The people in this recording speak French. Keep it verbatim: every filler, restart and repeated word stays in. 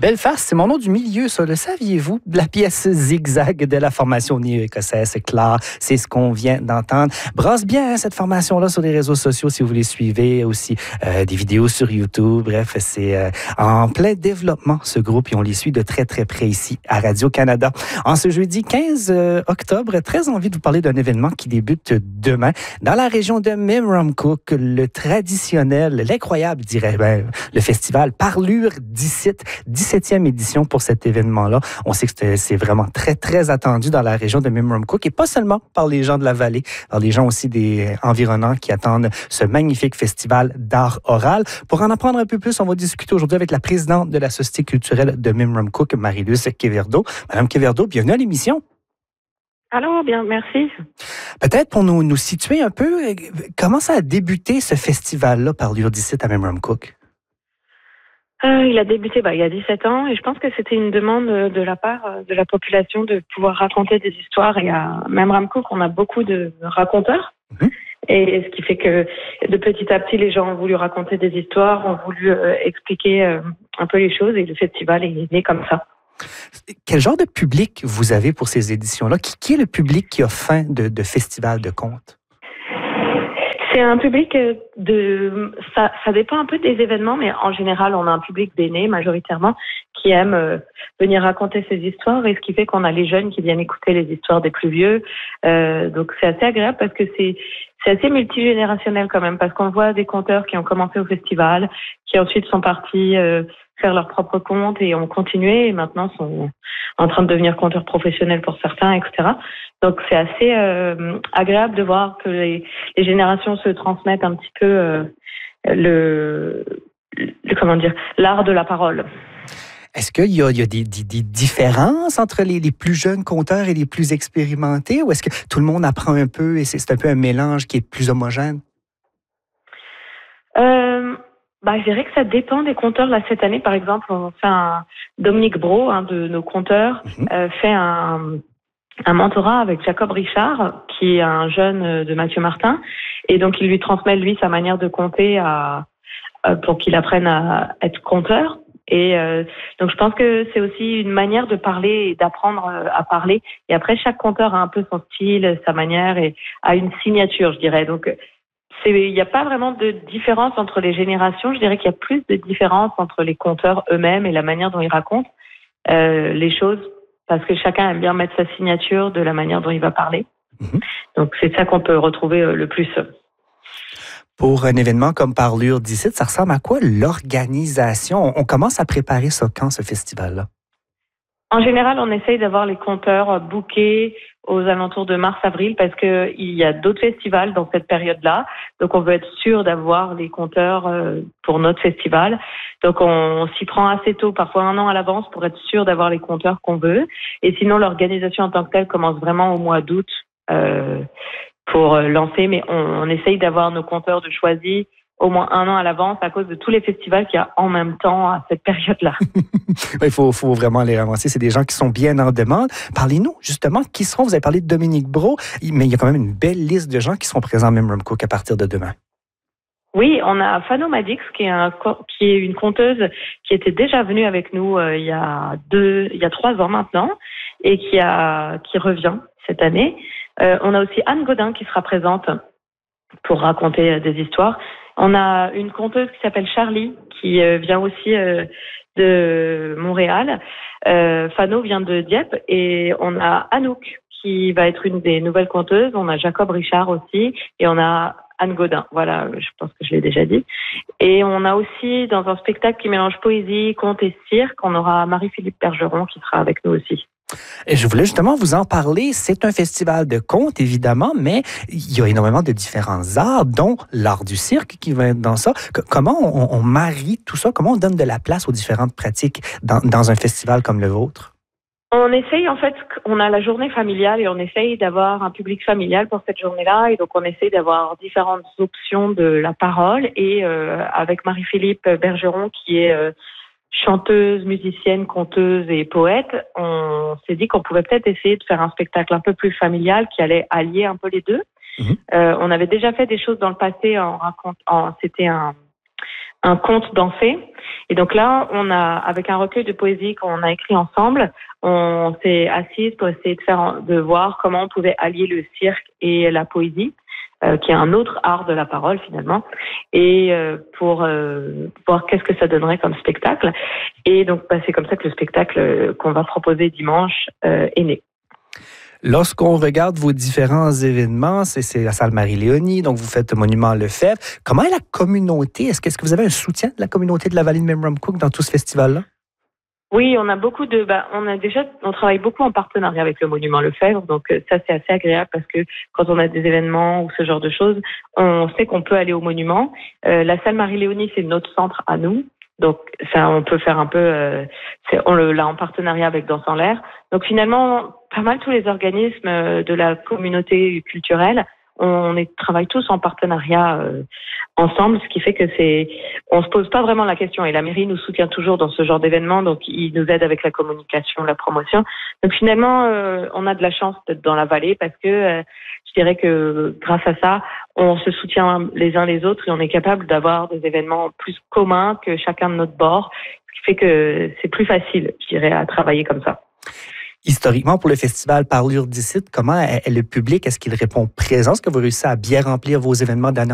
Belfast, c'est mon nom du milieu, ça. Le saviez-vous? De la pièce Zigzag de la formation néo-écossaise Clare. C'est ce qu'on vient d'entendre. Brasse bien hein, cette formation-là sur les réseaux sociaux si vous les suivez. Aussi euh, des vidéos sur YouTube. Bref, c'est euh, en plein développement, ce groupe. Et on les suit de très, très près ici à Radio-Canada. En ce jeudi quinze octobre, très envie de vous parler d'un événement qui débute demain dans la région de Memramcook. Le traditionnel, l'incroyable, je dirais, ben, le festival Parlure d'ici, dix-septième édition pour cet événement-là. On sait que c'est vraiment très, très attendu dans la région de Memramcook et pas seulement par les gens de la vallée, par les gens aussi des environnants qui attendent ce magnifique festival d'art oral. Pour en apprendre un peu plus, on va discuter aujourd'hui avec la présidente de la Société culturelle de Memramcook, Marie-Luce Quéverdeau. Madame Quéverdeau, bienvenue à l'émission. Alors, bien, merci. Peut-être pour nous, nous situer un peu, comment ça a débuté ce festival-là, Parlure d'ici à Memramcook? Euh, il a débuté bah, il y a dix-sept ans et je pense que c'était une demande de la part de la population de pouvoir raconter des histoires. Et à Memramcook, on a beaucoup de raconteurs. Mmh. Et ce qui fait que de petit à petit, les gens ont voulu raconter des histoires, ont voulu euh, expliquer euh, un peu les choses et le festival est né comme ça. Quel genre de public vous avez pour ces éditions-là? Qui, qui est le public qui a faim de, de festival de contes? C'est un public de... Ça, ça dépend un peu des événements, mais en général, on a un public d'aînés, majoritairement, qui aime euh, venir raconter ces histoires. Et ce qui fait qu'on a les jeunes qui viennent écouter les histoires des plus vieux. Euh, donc, c'est assez agréable parce que c'est, c'est assez multigénérationnel quand même. Parce qu'on voit des conteurs qui ont commencé au festival, qui ensuite sont partis... Euh, faire leurs propres comptes et ont continué et maintenant sont en train de devenir conteurs professionnels pour certains, et cetera. Donc c'est assez euh, agréable de voir que les, les générations se transmettent un petit peu euh, le, le comment dire l'art de la parole. Est-ce qu'il y a, il y a des, des, des différences entre les, les plus jeunes conteurs et les plus expérimentés ou est-ce que tout le monde apprend un peu et c'est, c'est un peu un mélange qui est plus homogène? Euh, Bah, je dirais que ça dépend des conteurs. Là, cette année, par exemple, on fait un Dominique Brault, un de nos conteurs, mmh. euh, fait un, un mentorat avec Jacob Richard, qui est un jeune de Mathieu Martin. Et donc, il lui transmet, lui, sa manière de conter à, à, pour qu'il apprenne à être conteur. Et euh, donc, je pense que c'est aussi une manière de parler et d'apprendre à parler. Et après, chaque conteur a un peu son style, sa manière et a une signature, je dirais. Donc, il n'y a pas vraiment de différence entre les générations. Je dirais qu'il y a plus de différence entre les conteurs eux-mêmes et la manière dont ils racontent euh, les choses, parce que chacun aime bien mettre sa signature de la manière dont il va parler. Mmh. Donc, c'est ça qu'on peut retrouver euh, le plus. Pour un événement comme Parlure d'ici, ça ressemble à quoi l'organisation? On commence à préparer ça quand, ce festival-là? En général, on essaye d'avoir les conteurs bookés aux alentours de mars-avril parce que il y a d'autres festivals dans cette période-là. Donc, on veut être sûr d'avoir les conteurs pour notre festival. Donc, on s'y prend assez tôt, parfois un an à l'avance, pour être sûr d'avoir les conteurs qu'on veut. Et sinon, l'organisation en tant que telle commence vraiment au mois d'août euh, pour lancer. Mais on, on essaye d'avoir nos conteurs de choisis au moins un an à l'avance à cause de tous les festivals qu'il y a en même temps à cette période-là. Il faut, faut vraiment les avancer. C'est des gens qui sont bien en demande. Parlez-nous, justement, qui seront, vous avez parlé de Dominique Brault, mais il y a quand même une belle liste de gens qui seront présents à Memramcook à partir de demain. Oui, on a Fano Madix, qui est, un, qui est une conteuse qui était déjà venue avec nous euh, il y a deux, il y a trois ans maintenant, et qui a, qui revient cette année. Euh, on a aussi Anne Godin qui sera présente pour raconter des histoires. On a une conteuse qui s'appelle Charlie, qui euh, vient aussi euh, de Montréal. Euh, Fano vient de Dieppe. Et on a Anouk, qui va être une des nouvelles conteuses. On a Jacob Richard aussi. Et on a Anne Godin. Voilà, je pense que je l'ai déjà dit. Et on a aussi, dans un spectacle qui mélange poésie, conte et cirque, on aura Marie-Philippe Bergeron qui sera avec nous aussi. Et je voulais justement vous en parler. C'est un festival de contes, évidemment, mais il y a énormément de différents arts, dont l'art du cirque qui va être dans ça. Comment on, on marie tout ça? Comment on donne de la place aux différentes pratiques dans, dans un festival comme le vôtre? On essaye, en fait, on a la journée familiale et on essaye d'avoir un public familial pour cette journée-là. Et donc, on essaye d'avoir différentes options de la parole. Et euh, avec Marie-Philippe Bergeron, qui est... Euh, chanteuse, musicienne, conteuse et poète, on s'est dit qu'on pouvait peut-être essayer de faire un spectacle un peu plus familial qui allait allier un peu les deux. Mmh. Euh, on avait déjà fait des choses dans le passé en racontant, c'était un, un conte dansé. Et donc là, on a, avec un recueil de poésie qu'on a écrit ensemble, on s'est assise pour essayer de faire, de voir comment on pouvait allier le cirque et la poésie, euh, qui est un autre art de la parole finalement, et euh, pour euh, voir qu'est-ce que ça donnerait comme spectacle. Et donc, bah, c'est comme ça que le spectacle qu'on va proposer dimanche euh, est né. Lorsqu'on regarde vos différents événements, c'est, c'est la salle Marie-Léonie, donc vous faites le Monument Lefebvre. Comment est la communauté? Est-ce que, est-ce que vous avez un soutien de la communauté de la vallée de Memramcook dans tout ce festival-là? Oui, on a beaucoup de, bah, on a déjà, on travaille beaucoup en partenariat avec le Monument Lefebvre, donc ça c'est assez agréable parce que quand on a des événements ou ce genre de choses, on sait qu'on peut aller au monument. Euh, la salle Marie-Léonie, c'est notre centre à nous. Donc, ça, on peut faire un peu, euh, c'est, on le, là, en partenariat avec Danse en l'air. Donc, finalement, pas mal tous les organismes de la communauté culturelle, on est, travaille tous en partenariat euh, ensemble, ce qui fait que c'est, on se pose pas vraiment la question. Et la mairie nous soutient toujours dans ce genre d'événement, donc ils nous aident avec la communication, la promotion. Donc, finalement, euh, on a de la chance d'être dans la vallée parce que euh, je dirais que grâce à ça, on se soutient les uns les autres et on est capable d'avoir des événements plus communs que chacun de notre bord, ce qui fait que c'est plus facile, je dirais, à travailler comme ça. Historiquement, pour le festival Parlure d'ici, comment est le public? Est-ce qu'il répond présent? Est-ce que vous réussissez à bien remplir vos événements d'année